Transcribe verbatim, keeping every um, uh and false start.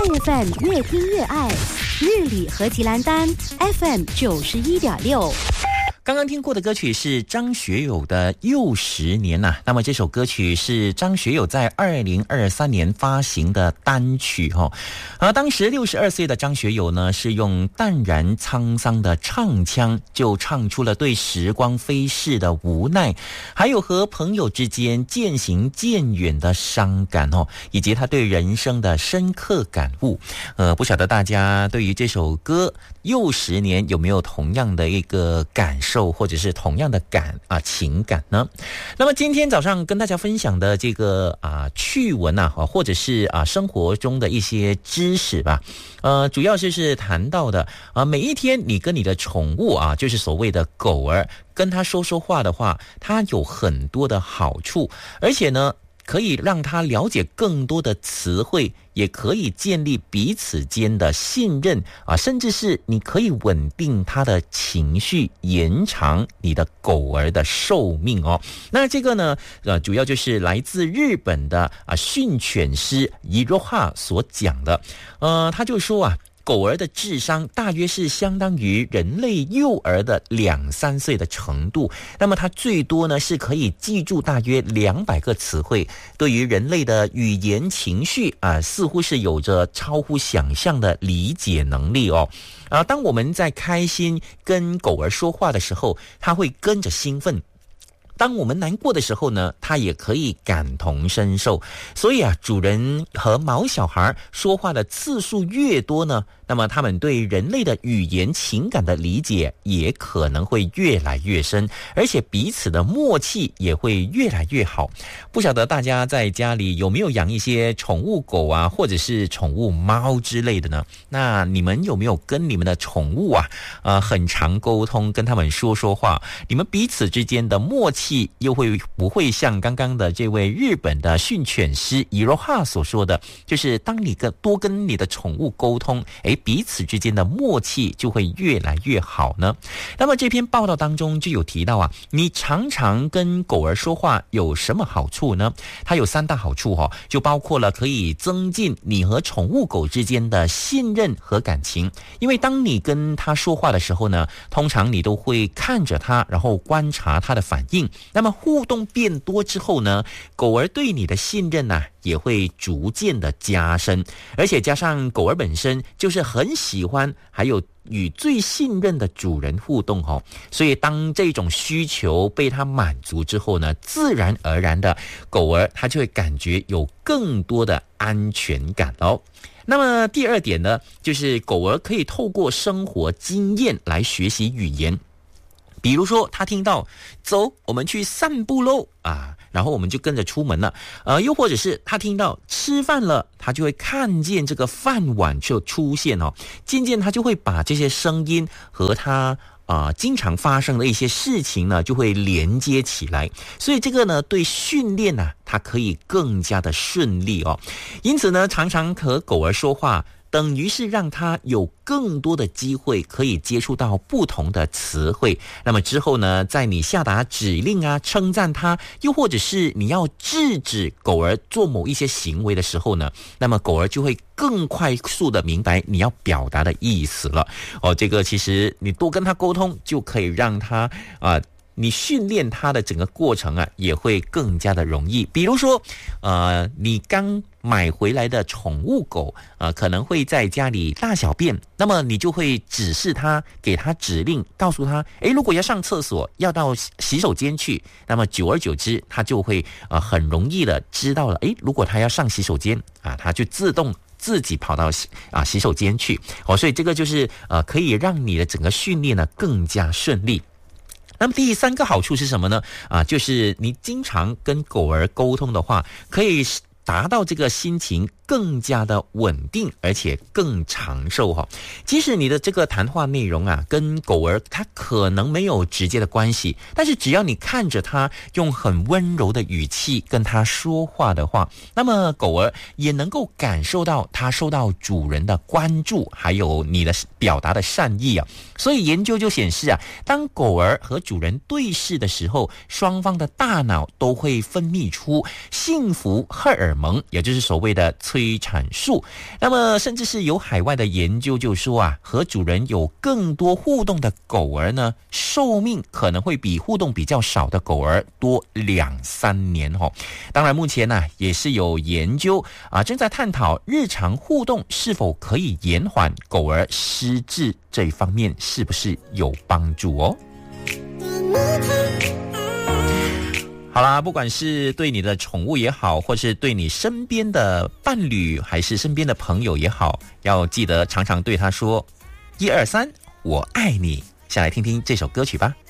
爱 F M 越听越爱，日理何其兰丹 F M 九十一点六。 刚刚听过的歌曲是张学友的《又十年》呐、啊，那么这首歌曲是张学友在二零二三年发行的单曲哈、哦。而当时六十二岁的张学友呢，是用淡然沧桑的唱腔，就唱出了对时光飞逝的无奈，还有和朋友之间渐行渐远的伤感哦，以及他对人生的深刻感悟。呃，不晓得大家对于这首歌《又十年》有没有同样的一个感受？或者是同样的感啊情感呢？那么今天早上跟大家分享的这个啊趣闻啊，或者是啊生活中的一些知识吧，呃，主要就是谈到的啊，每一天你跟你的宠物啊，就是所谓的狗儿，跟它说说话的话，它有很多的好处，而且呢，可以让他了解更多的词汇，也可以建立彼此间的信任啊，甚至是你可以稳定他的情绪，延长你的狗儿的寿命哦。那这个呢，呃，主要就是来自日本的啊训犬师伊罗哈所讲的，呃，他就说啊。狗儿的智商大约是相当于人类幼儿的两三岁的程度，那么它最多呢是可以记住大约两百个词汇，对于人类的语言情绪啊，似乎是有着超乎想象的理解能力哦。啊，当我们在开心跟狗儿说话的时候，它会跟着兴奋。当我们难过的时候呢，它也可以感同身受。所以啊，主人和毛小孩说话的次数越多呢，那么他们对人类的语言情感的理解也可能会越来越深，而且彼此的默契也会越来越好。不晓得大家在家里有没有养一些宠物狗啊，或者是宠物猫之类的呢？那你们有没有跟你们的宠物啊，呃，很常沟通，跟他们说说话？你们彼此之间的默契又会不会像刚刚的这位日本的训犬师伊罗哈所说的，就是当你跟多跟你的宠物沟通，诶，彼此之间的默契就会越来越好呢？那么这篇报道当中就有提到啊，你常常跟狗儿说话有什么好处呢？它有三大好处哦，就包括了可以增进你和宠物狗之间的信任和感情。因为当你跟它说话的时候呢，通常你都会看着它，然后观察它的反应。那么互动变多之后呢，狗儿对你的信任呢、啊、也会逐渐的加深，而且加上狗儿本身就是很喜欢还有与最信任的主人互动哦，所以当这种需求被它满足之后呢，自然而然的狗儿它就会感觉有更多的安全感哦。那么第二点呢，就是狗儿可以透过生活经验来学习语言。比如说他听到走我们去散步咯啊，然后我们就跟着出门了，呃，又或者是他听到吃饭了，他就会看见这个饭碗就出现哦，渐渐他就会把这些声音和他啊、呃，经常发生的一些事情呢，就会连接起来，所以这个呢，对训练呢、啊，它可以更加的顺利哦。因此呢，常常和狗儿说话，等于是让他有更多的机会可以接触到不同的词汇。那么之后呢，在你下达指令啊，称赞他，又或者是你要制止狗儿做某一些行为的时候呢，那么狗儿就会更快速的明白你要表达的意思了。哦，这个其实你多跟他沟通，就可以让他啊、呃你训练它的整个过程啊，也会更加的容易。比如说，呃，你刚买回来的宠物狗，呃，可能会在家里大小便，那么你就会指示它，给它指令，告诉它，诶，如果要上厕所，要到洗手间去，那么久而久之，它就会呃很容易的知道了，诶，如果它要上洗手间啊，它就自动自己跑到洗啊洗手间去。哦，所以这个就是呃可以让你的整个训练呢更加顺利。那么第三个好处是什么呢？啊，就是你经常跟狗儿沟通的话，可以达到这个心情更加的稳定，而且更长寿哈。即使你的这个谈话内容啊，跟狗儿它可能没有直接的关系，但是只要你看着它，用很温柔的语气跟它说话的话，那么狗儿也能够感受到它受到主人的关注，还有你的表达的善意啊。所以研究就显示啊，当狗儿和主人对视的时候，双方的大脑都会分泌出幸福荷尔尔蒙，也就是所谓的催产素。那么甚至是有海外的研究就说啊，和主人有更多互动的狗儿呢，寿命可能会比互动比较少的狗儿多两三年哦。当然目前呢、啊、也是有研究啊正在探讨日常互动是否可以延缓狗儿失智，这一方面是不是有帮助哦。好啦，不管是对你的宠物也好，或是对你身边的伴侣还是身边的朋友也好，要记得常常对他说一二三我爱你。先来听听这首歌曲吧。